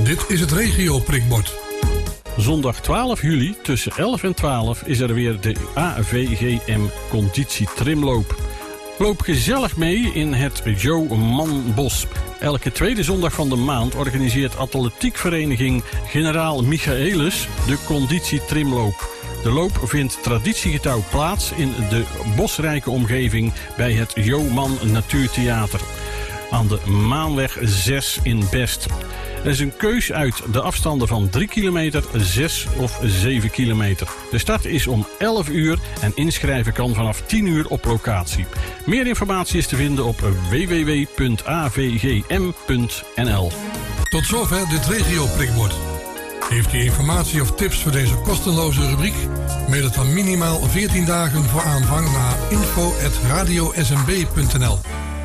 Dit is het regio-prikbord. Zondag 12 juli tussen 11 en 12 is er weer de AVGM Conditietrimloop. Loop gezellig mee in het Jo Manbos. Elke tweede zondag van de maand organiseert atletiekvereniging Generaal Michaelis de Conditietrimloop. De loop vindt traditiegetrouw plaats in de bosrijke omgeving bij het Joman Natuurtheater aan de Maanweg 6 in Best. Er is een keus uit de afstanden van 3 kilometer, 6 of 7 kilometer. De start is om 11 uur en inschrijven kan vanaf 10 uur op locatie. Meer informatie is te vinden op www.avgm.nl. Tot zover dit regio-prikbord. Heeft u informatie of tips voor deze kostenloze rubriek? Mail het dan minimaal 14 dagen voor aanvang naar info@radiosmb.nl.